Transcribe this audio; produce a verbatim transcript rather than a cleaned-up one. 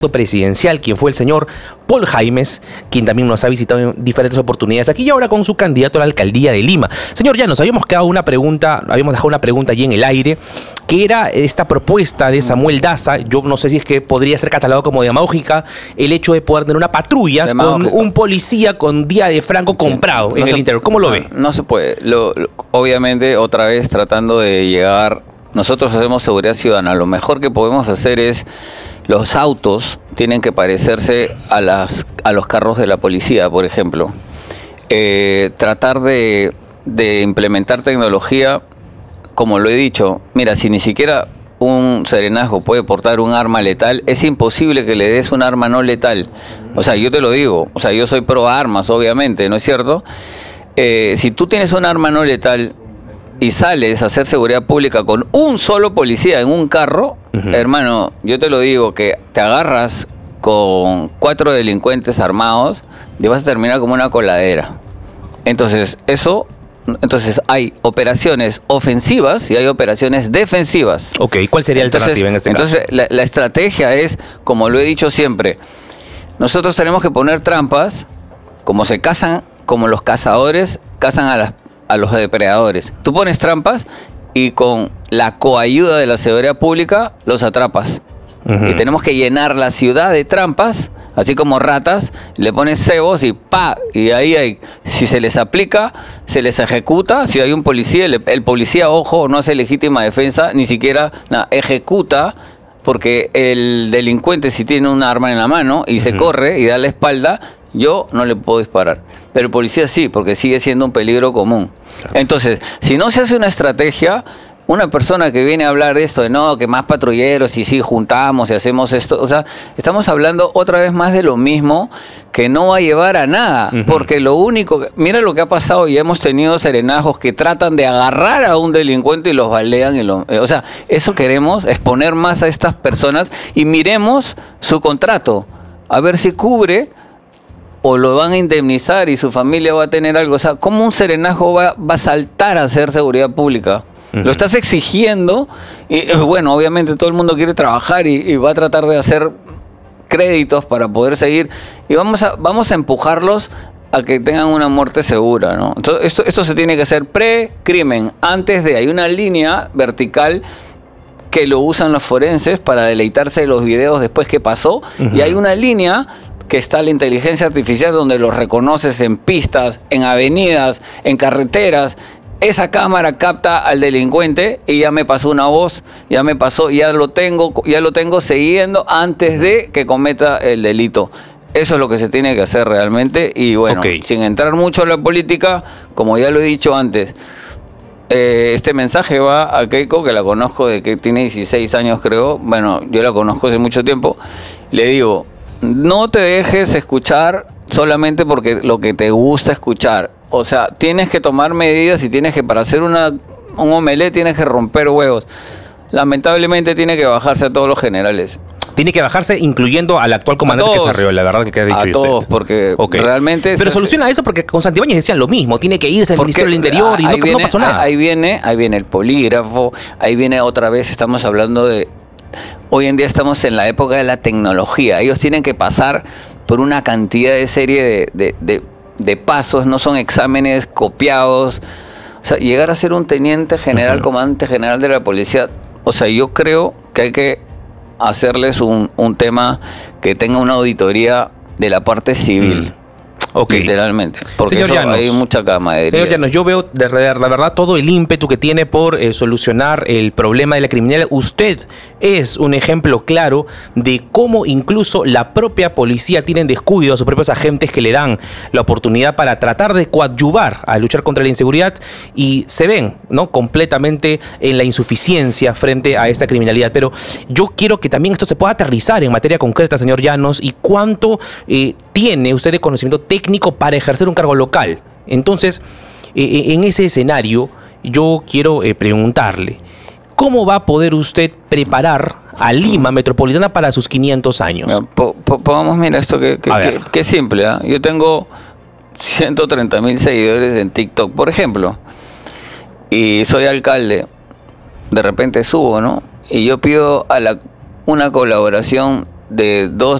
presidencial, quien fue el señor Paul Jaimes, quien también nos ha visitado en diferentes oportunidades aquí y ahora con su candidato a la alcaldía de Lima. Señor Llanos, habíamos quedado una pregunta, habíamos dejado una pregunta allí en el aire, que era esta propuesta de Samuel Daza. Yo no sé si es que podría ser catalogado como demagógica el hecho de poder tener una patrulla con un policía con día de franco comprado sí, en no el se, interior. ¿Cómo lo no, ve? No se puede. Lo, lo, obviamente, otra vez tratando de llegar, nosotros hacemos seguridad ciudadana. Lo mejor que podemos hacer es los autos tienen que parecerse a, las, a los carros de la policía, por ejemplo. Eh, tratar de, de implementar tecnología, como lo he dicho, mira, si ni siquiera un serenazgo puede portar un arma letal, es imposible que le des un arma no letal. O sea, yo te lo digo, o sea, yo soy pro armas, obviamente, ¿no es cierto? Eh, si tú tienes un arma no letal y sales a hacer seguridad pública con un solo policía en un carro, uh-huh. hermano, yo te lo digo, que te agarras con cuatro delincuentes armados y vas a terminar como una coladera. Entonces, eso, entonces hay operaciones ofensivas y hay operaciones defensivas. Ok, ¿cuál sería la alternativa en este entonces, caso? Entonces, la, la estrategia es, como lo he dicho siempre, nosotros tenemos que poner trampas, como se cazan, como los cazadores cazan a las a los depredadores. Tú pones trampas y con la coayuda de la seguridad pública los atrapas. Uh-huh. Y tenemos que llenar la ciudad de trampas, así como ratas, le pones cebos y ¡pa! Y ahí hay, si se les aplica, se les ejecuta. Si hay un policía, el, el policía, ojo, no hace legítima defensa, ni siquiera nah, ejecuta, porque el delincuente, si tiene un arma en la mano y uh-huh. se corre y da la espalda, yo no le puedo disparar, pero el policía sí, porque sigue siendo un peligro común. Claro. Entonces, si no se hace una estrategia, una persona que viene a hablar de esto, de no, que más patrulleros, y sí, juntamos y hacemos esto, o sea, estamos hablando otra vez más de lo mismo, que no va a llevar a nada, uh-huh. porque lo único, mira lo que ha pasado y hemos tenido serenazgos que tratan de agarrar a un delincuente y los balean, y lo, o sea, eso queremos, exponer más a estas personas y miremos su contrato, a ver si cubre o lo van a indemnizar y su familia va a tener algo. O sea, ¿cómo un serenazgo va, va a saltar a hacer seguridad pública? Uh-huh. Lo estás exigiendo y, bueno, obviamente todo el mundo quiere trabajar y, y va a tratar de hacer créditos para poder seguir. Y vamos a, vamos a empujarlos a que tengan una muerte segura, ¿no? Entonces, esto, esto se tiene que hacer pre-crimen. Antes de, hay una línea vertical que lo usan los forenses para deleitarse de los videos después que pasó. Uh-huh. Y hay una línea que está la inteligencia artificial donde los reconoces en pistas, en avenidas, en carreteras. Esa cámara capta al delincuente y ya me pasó una voz, ya me pasó, ya lo tengo, ya lo tengo siguiendo antes de que cometa el delito. Eso es lo que se tiene que hacer realmente y bueno, okay. sin entrar mucho en la política, como ya lo he dicho antes, eh, este mensaje va a Keiko, que la conozco de que tiene dieciséis años creo, bueno, yo la conozco hace mucho tiempo, le digo, no te dejes escuchar solamente porque lo que te gusta escuchar. O sea, tienes que tomar medidas y tienes que, para hacer una, un omelette, tienes que romper huevos. Lamentablemente tiene que bajarse a todos los generales. Tiene que bajarse incluyendo al actual comandante que se arrió, la verdad que ha dicho a usted. todos, porque okay. realmente... Pero soluciona eso porque con Santibáñez decían lo mismo, tiene que irse al Ministerio del Interior y no, viene, no pasó nada. Ahí viene, ahí viene el polígrafo, ahí viene otra vez, estamos hablando de... Hoy en día estamos en la época de la tecnología. Ellos tienen que pasar por una cantidad de serie de, de, de, de pasos, no son exámenes copiados. O sea, llegar a ser un teniente general, uh-huh. comandante general de la policía, o sea, yo creo que hay que hacerles un, un tema que tenga una auditoría de la parte civil. Mm. Okay. Literalmente, porque señor eso, Llanos, hay mucha camadería. Señor Llanos, yo veo de, de, de verdad todo el ímpetu que tiene por eh, solucionar el problema de la criminalidad. Usted es un ejemplo claro de cómo incluso la propia policía tiene en descuido a sus propios agentes que le dan la oportunidad para tratar de coadyuvar a luchar contra la inseguridad y se ven, ¿no?, completamente en la insuficiencia frente a esta criminalidad. Pero yo quiero que también esto se pueda aterrizar en materia concreta, señor Llanos, y cuánto eh, tiene usted de conocimiento técnico técnico para ejercer un cargo local. Entonces, eh, en ese escenario, yo quiero eh, preguntarle, ¿cómo va a poder usted preparar a Lima Metropolitana para sus quinientos años? Mira, po, po, pongamos, mira, esto que, que, que, que es simple, ¿eh? Yo tengo ciento treinta mil seguidores en TikTok, por ejemplo, y soy alcalde. De repente subo, ¿no? Y yo pido a la, una colaboración de dos,